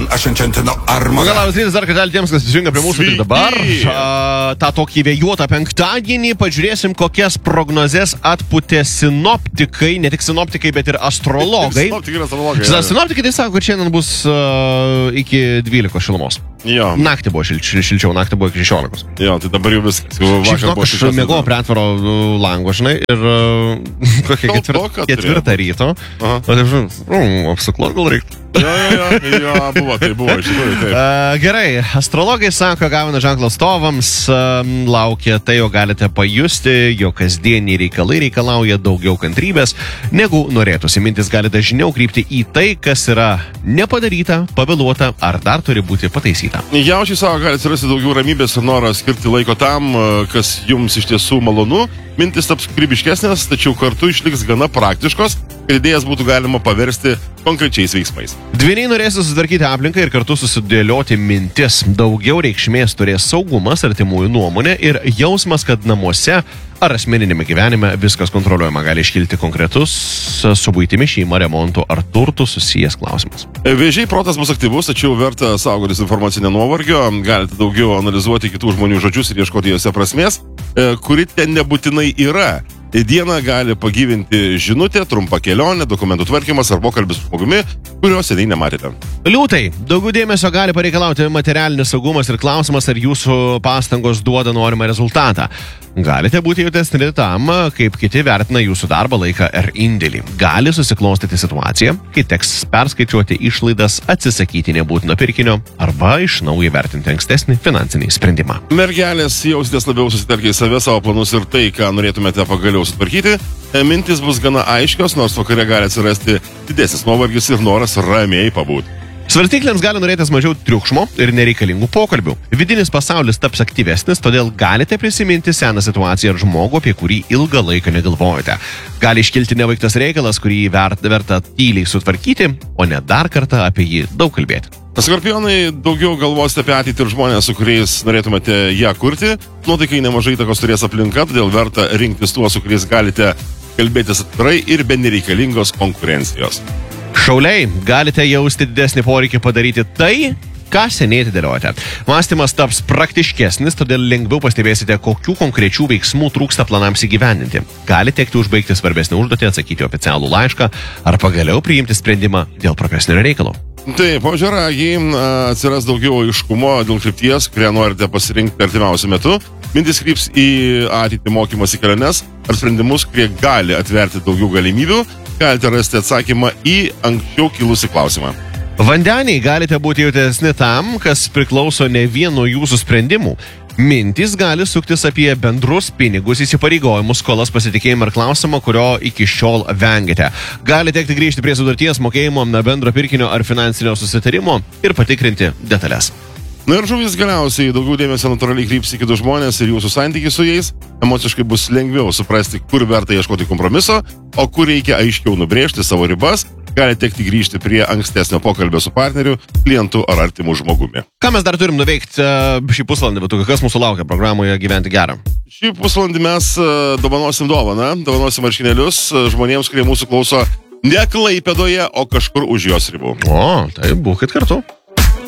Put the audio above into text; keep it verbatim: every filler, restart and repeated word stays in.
Labas rytas dar kartelį tiems, kas prisijungia prie mūsų tik dabar. A, tą tokį vėjuotą penktadienį pažiūrėsim, kokias prognozes atputė sinoptikai, ne tik sinoptikai, bet ir astrologai. Sinoptikai ir astrologai. Ja. Sinoptikai tai sako, kad šiandien bus uh, iki dvylikos šilumos. Jo. Naktį buvo šil, šil, šilčiau, naktį buvo iki šešiolikos. Jo, tai dabar jau viskas. Šiaip aš mėgau prie atvaro lango, žinai, ir uh, kokią ketvir, ketvirtą ryto. Aha. O taip, žinai, apsiklot gal reiktų. Jo, jo, jo, jo, buvo, tai buvo, iš tikrųjų, taip. Uh, gerai, astrologai sako, gavina ženklo atstovams, uh, laukia tai, jo galite pajusti, jo kasdieniai reikalai reikalauja daugiau kantrybės, negu norėtųsi. Mintis gali dažniau krypti į tai, kas yra nepadaryta, pavėluota ar dar turi būti pataisyta. Jaučiai savo gali atsirasti daugiau ramybės ir norą skirti laiko tam, kas jums iš tiesų malonu. Mintis taps kūrybiškesnės, tačiau kartu išliks gana praktiškos, kad idėjas būtų galima paversti konkrečiais veiksmais. Dvyniai norės susitvarkyti aplinką ir kartu susidėlioti mintis. Daugiau reikšmės turės saugumas, artimųjų nuomonė ir jausmas, kad namuose ar asmeninėme gyvenime viskas kontroliuojama. Gali iškilti konkretus su buitimi, šeima, remontu ar turtu susijęs klausimas. Vėžiai protas bus aktyvus, tačiau verta saugotis informacinio nuovargio. Galite daugiau analizuoti kitų žmonių žodžius ir ieškoti juose prasmės, kuri ten nebūtinai yra. Dieną gali pagyvinti žinutė, trumpa kelionė, dokumentų tvarkymas ar pokalbis su žmogumi, kurio seniai nematėte. Liūtai, daugiau dėmesio gali pareikalauti materialinis saugumas ir klausimas, ar jūsų pastangos duoda norimą rezultatą. Galite būti jautresni tam, kaip kiti vertina jūsų darbą, laiką ar indėlį. Gali susiklostyti situacija, kai teks perskaičiuoti išlaidas, atsisakyti nebūtino pirkinio arba iš naujo vertinti ankstesnį finansinį sprendimą. Mergelės, jausitės labiau susitelkę į save, savo planus ir tai, ką norėtumėte pagaliau sutvarkyti. Mintis bus gana aiškios, nors vakare gali atsirasti didesnis nuovargis ir noras ramiai pabūti. Svarstykliams gali norėtis mažiau triukšmo ir nereikalingų pokalbių. Vidinis pasaulis taps aktyvesnis, todėl galite prisiminti seną situaciją ar žmogų, apie kurį ilgą laiką negalvojate. Gali iškilti nebaigtas reikalas, kurį verta, verta tyliai sutvarkyti, o ne dar kartą apie jį daug kalbėti. Skorpionai, daugiau galvosite apie ateitį ir žmonės, su kuriais norėtumėte ją kurti. Nuotaikai nemažai įtakos turės aplinka, todėl verta rinktis tuos, su kuriais galite kalbėtis atvirai ir be nereikalingos konkurencijos. Šauliai, galite jausti didesnį poreikį padaryti tai, ką seniai atidėliojate. Mąstymas taps praktiškesnis, todėl lengviau pastebėsite, kokių konkrečių veiksmų trūksta planams įgyvendinti. Gali tekti užbaigti svarbesnį užduotį, atsakyti oficialų laišką ar pagaliau priimti sprendimą dėl profesinio reikalo. Taip, ožiaragiai, atsiras daugiau aiškumo dėl krypties, kurią norite pasirinkti artimiausiu metu. Mintis kryps į ateitį mokymosi keliones ar sprendimus, kurie gali atverti daugiau galimybių. Galite rasti atsakymą į anksčiau kilusį klausimą. Vandeniai, galite būti jautresni tam, kas priklauso ne vien nuo jūsų sprendimų. Mintis gali suktis apie bendrus pinigus, įsipareigojimus, skolas, pasitikėjimą ir klausimą, kurio iki šiol vengiate. Gali tekti grįžti prie sutarties, mokėjimo, bendro pirkinio ar finansinio susitarimo ir patikrinti detalės. Na ir žuvys galiausiai daugiau dėmesio natūraliai kryps į kitus žmonės ir jūsų santykiai su jais. Emociškai bus lengviau suprasti, kur verta ieškoti kompromiso, o kur reikia aiškiau nubrėžti savo ribas. Gali tekti grįžti prie ankstesnio pokalbio su partneriu, klientu ar artimu žmogumi. Ką mes dar turim nuveikti šį pusvalandį, bet kas mūsų laukia programoje Gyventi gerą? Šį pusvalandį mes dovanosim dovaną, dovanosim marškinėlius žmonėms, kurie mūsų klauso ne Klaipėdoje, o kažkur už jos ribų. O, tai būkit kartu.